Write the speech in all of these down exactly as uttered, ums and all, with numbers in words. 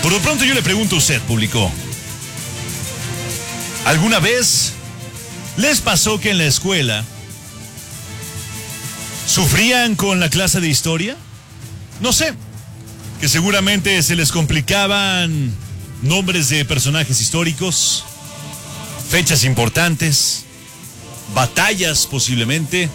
Por lo pronto yo le pregunto a usted, público. ¿Alguna vez les pasó que en la escuela sufrían con la clase de historia? No sé, que seguramente se les complicaban nombres de personajes históricos, fechas importantes, batallas posiblemente.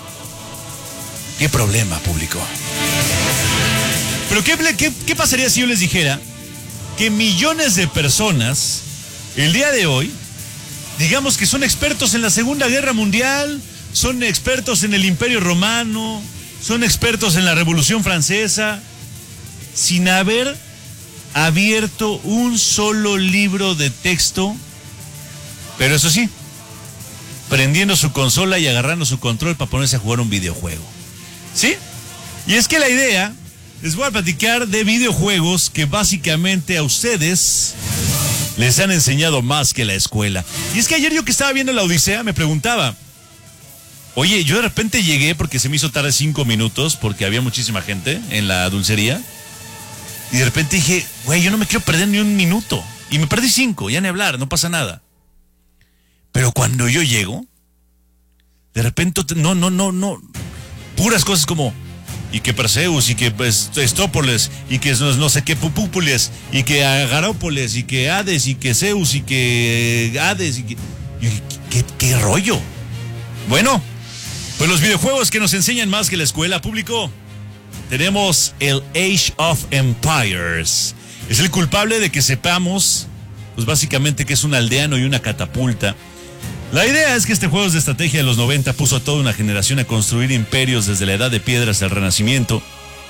¿Qué problema, público? Pero ¿qué, qué, qué pasaría si yo les dijera que millones de personas el día de hoy, digamos que son expertos en la Segunda Guerra Mundial, son expertos en el Imperio Romano, son expertos en la Revolución Francesa, sin haber abierto un solo libro de texto, pero eso sí, prendiendo su consola y agarrando su control para ponerse a jugar un videojuego? ¿Sí? Y es que la idea, les voy a platicar de videojuegos que básicamente a ustedes les han enseñado más que la escuela. Y es que ayer yo que estaba viendo la Odisea me preguntaba, oye, yo de repente llegué porque se me hizo tarde cinco minutos porque había muchísima gente en la dulcería. Y de repente dije, güey, yo no me quiero perder ni un minuto. Y me perdí cinco, ya ni hablar, no pasa nada. Pero cuando yo llego, de repente, no, no, no, no, puras cosas como, y que Perseus, y que pues, Estópoles, y que no, no sé qué Pupúpules, y que Agarópoles, y que Hades, y que Zeus, y que Hades, y que... y, ¿qué, qué rollo? Bueno, pues los videojuegos que nos enseñan más que la escuela, público. Tenemos el Age of Empires. Es el culpable de que sepamos, pues básicamente que es un aldeano y una catapulta. La idea es que este juego de estrategia de los noventa puso a toda una generación a construir imperios desde la edad de piedra hasta el Renacimiento.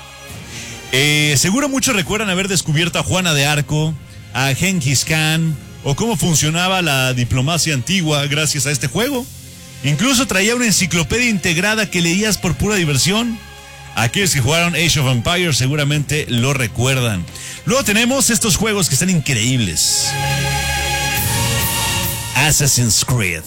Eh, seguro muchos recuerdan haber descubierto a Juana de Arco, a Genghis Khan, o cómo funcionaba la diplomacia antigua gracias a este juego. Incluso traía una enciclopedia integrada que leías por pura diversión. Aquellos que jugaron Age of Empires seguramente lo recuerdan. Luego tenemos estos juegos que están increíbles. Assassin's Creed.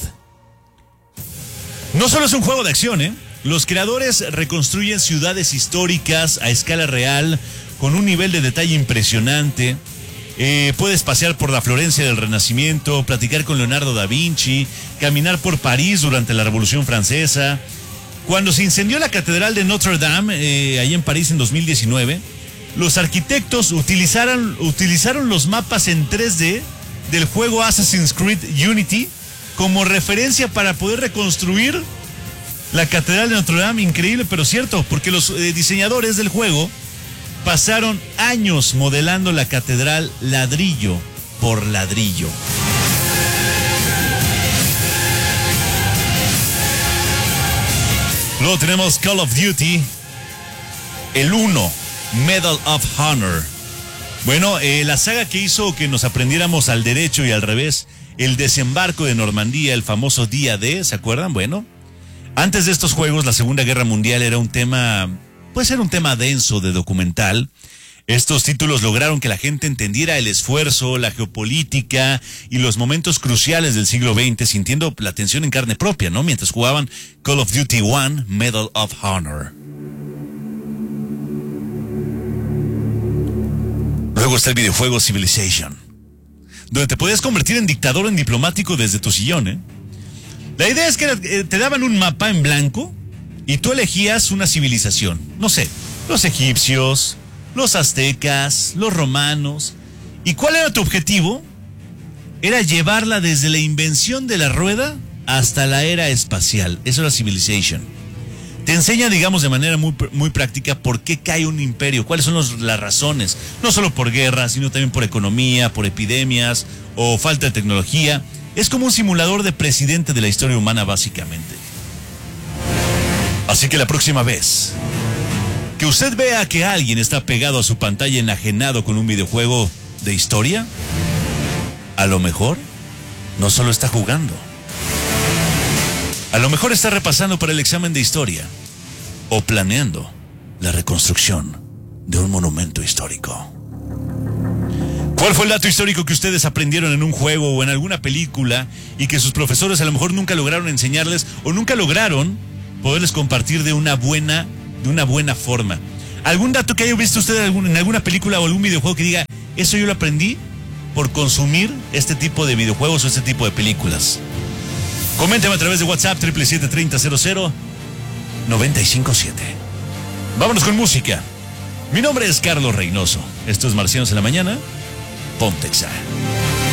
No solo es un juego de acción, ¿eh? Los creadores reconstruyen ciudades históricas a escala real con un nivel de detalle impresionante. Eh, puedes pasear por la Florencia del Renacimiento, platicar con Leonardo da Vinci, caminar por París durante la Revolución Francesa. Cuando se incendió la Catedral de Notre Dame, eh, ahí en París en dos mil diecinueve, los arquitectos utilizaron, utilizaron los mapas en tres D del juego Assassin's Creed Unity como referencia para poder reconstruir la Catedral de Notre Dame. Increíble, pero cierto, porque los eh, diseñadores del juego pasaron años modelando la catedral ladrillo por ladrillo. Luego tenemos Call of Duty, el uno, Medal of Honor. Bueno, eh, la saga que hizo que nos aprendiéramos al derecho y al revés, el desembarco de Normandía, el famoso Día D, ¿se acuerdan? Bueno, antes de estos juegos, la Segunda Guerra Mundial era un tema, puede ser un tema denso de documental. Estos títulos lograron que la gente entendiera el esfuerzo, la geopolítica y los momentos cruciales del siglo veinte, sintiendo la tensión en carne propia, ¿no? Mientras jugaban Call of Duty uno, Medal of Honor. Luego está el videojuego Civilization, donde te podías convertir en dictador o en diplomático desde tu sillón, ¿eh? La idea es que eh, te daban un mapa en blanco y tú elegías una civilización. No sé, los egipcios, los aztecas, los romanos. ¿Y cuál era tu objetivo? Era llevarla desde la invención de la rueda hasta la era espacial. Eso era Civilization. Te enseña, digamos, de manera muy, muy práctica por qué cae un imperio, cuáles son los, las razones. No solo por guerras, sino también por economía, por epidemias o falta de tecnología. Es como un simulador de presidente de la historia humana, básicamente. Así que la próxima vez que usted vea que alguien está pegado a su pantalla enajenado con un videojuego de historia, a lo mejor no solo está jugando. A lo mejor está repasando para el examen de historia o planeando la reconstrucción de un monumento histórico. ¿Cuál fue el dato histórico que ustedes aprendieron en un juego o en alguna película y que sus profesores a lo mejor nunca lograron enseñarles o nunca lograron poderles compartir de una buena, de una buena forma? ¿Algún dato que haya visto usted en alguna película o algún videojuego que diga, Eso yo lo aprendí por consumir este tipo de videojuegos o este tipo de películas. Coméntame a través de WhatsApp siete siete siete, tres cero cero cero nueve cinco siete. Vámonos con música. Mi nombre es Carlos Reynoso. Esto es Marcianos en la Mañana. Ponte Exa.